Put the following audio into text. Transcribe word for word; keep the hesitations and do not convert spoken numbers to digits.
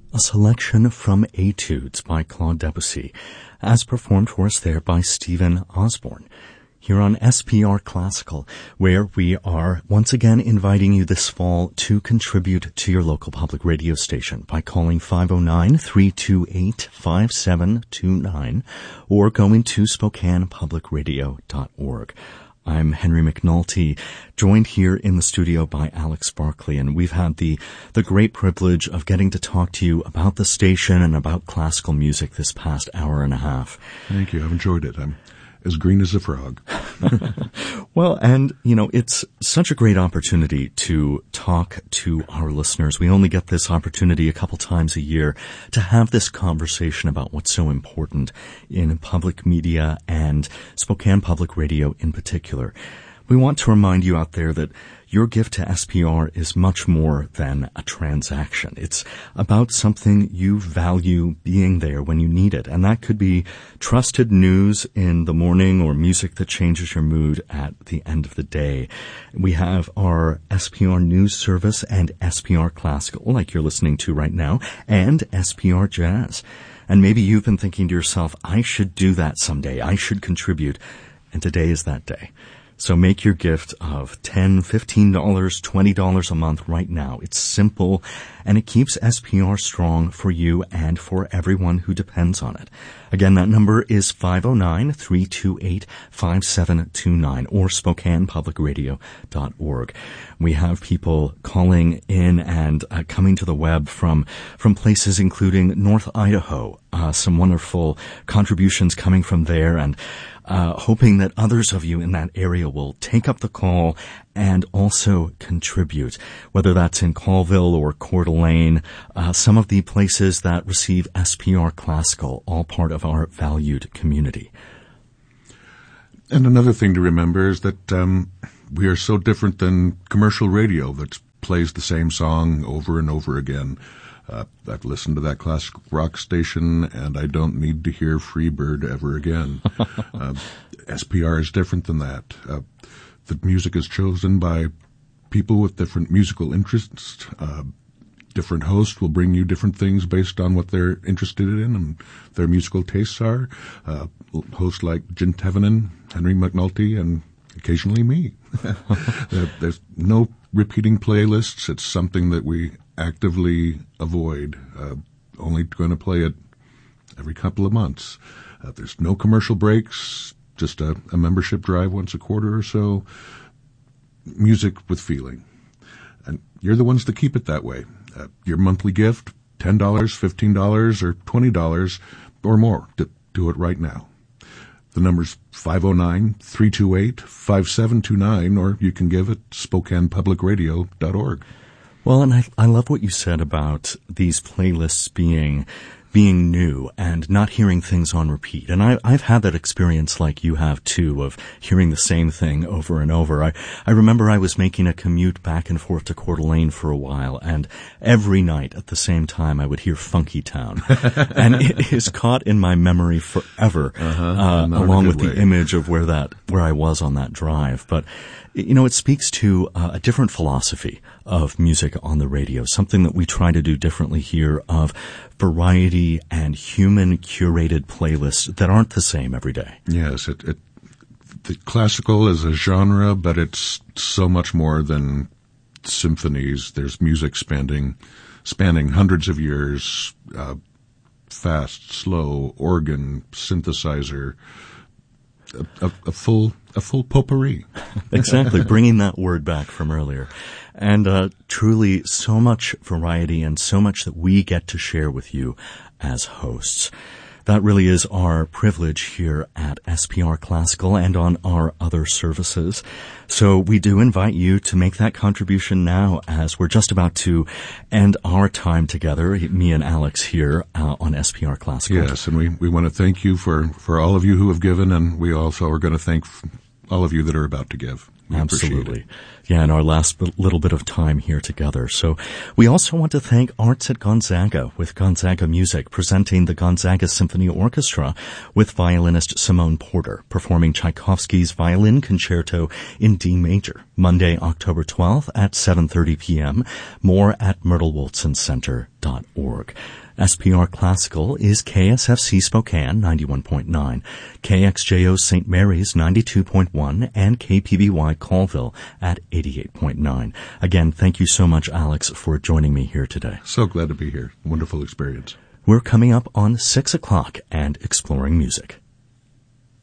A selection from Etudes by Claude Debussy, as performed for us there by Stephen Osborne, here on S P R Classical, where we are once again inviting you this fall to contribute to your local public radio station by calling five oh nine, three two eight, five seven two nine or going to Spokane Public Radio dot org. I'm Henry McNulty, joined here in the studio by Alex Barkley, and we've had the, the great privilege of getting to talk to you about the station and about classical music this past hour and a half. Thank you. I've enjoyed it. I'm as green as a frog. Well, and, you know, it's such a great opportunity to talk to our listeners. We only get this opportunity a couple times a year to have this conversation about what's so important in public media and Spokane Public Radio in particular. We want to remind you out there that your gift to S P R is much more than a transaction. It's about something you value being there when you need it. And that could be trusted news in the morning or music that changes your mood at the end of the day. We have our S P R News Service and S P R Classical, like you're listening to right now, and S P R Jazz. And maybe you've been thinking to yourself, I should do that someday. I should contribute. And today is that day. So make your gift of ten dollars, fifteen dollars, twenty dollars a month right now. It's simple, and it keeps S P R strong for you and for everyone who depends on it. Again, that number is five oh nine, three two eight, five seven two nine or Spokane Public Radio dot org. We have people calling in and uh, coming to the web from from places including North Idaho. Uh, some wonderful contributions coming from there, and Uh, hoping that others of you in that area will take up the call and also contribute, whether that's in Colville or Coeur d'Alene, uh, some of the places that receive S P R Classical, all part of our valued community. And another thing to remember is that um, we are so different than commercial radio that plays the same song over and over again. Uh, I've listened to that classic rock station, and I don't need to hear Freebird ever again. uh, S P R is different than that. Uh, the music is chosen by people with different musical interests. Uh, different hosts will bring you different things based on what they're interested in and their musical tastes are. Uh, hosts like Jim Tevenin, Henry McNulty, and occasionally me. There's no repeating playlists. It's something that we actively avoid, uh, only going to play it every couple of months. Uh, there's no commercial breaks, just a, a membership drive once a quarter or so. Music with feeling. And you're the ones that keep it that way. Uh, your monthly gift, ten dollars, fifteen dollars, or twenty dollars or more. Do, do it right now. The number's five oh nine, three two eight, five seven two nine, or you can give at Spokane Public Radio dot org. Well, and I, I love what you said about these playlists being being new and not hearing things on repeat. And I, I've had that experience like you have, too, of hearing the same thing over and over. I, I remember I was making a commute back and forth to Coeur d'Alene for a while, and every night at the same time I would hear Funky Town. And it is caught in my memory forever, uh-huh, uh, along with way. the image of where that where I was on that drive. But you know, it speaks to uh, a different philosophy of music on the radio, something that we try to do differently here, of variety and human curated playlists that aren't the same every day. Yes, it, it, the classical is a genre, but it's so much more than symphonies. There's music spanning, spanning hundreds of years, uh, fast, slow, organ, synthesizer, a, a, a full a full potpourri. Exactly, bringing that word back from earlier. And uh, truly so much variety and so much that we get to share with you as hosts. That really is our privilege here at S P R Classical and on our other services. So we do invite you to make that contribution now, as we're just about to end our time together, me and Alex here uh, on S P R Classical. Yes, and we, we want to thank you for, for all of you who have given, and we also are going to thank all of you that are about to give. We Absolutely. Yeah, in our last b- little bit of time here together. So we also want to thank Arts at Gonzaga with Gonzaga Music presenting the Gonzaga Symphony Orchestra with violinist Simone Porter performing Tchaikovsky's Violin Concerto in D major, Monday, October twelfth at seven thirty p.m. More at myrtle wolson center dot org. S P R Classical is K S F C Spokane ninety-one point nine, K X J O Saint Mary's ninety-two point one, and K P B Y Colville at eighty-eight point nine. Again, thank you so much, Alex, for joining me here today. So glad to be here. Wonderful experience. We're coming up on six o'clock and exploring music.